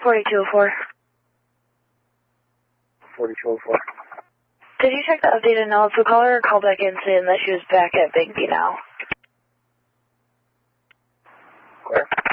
4204. 4204. Did you check the updated notes? The caller called back in saying that she was back at Bigby now. Clear.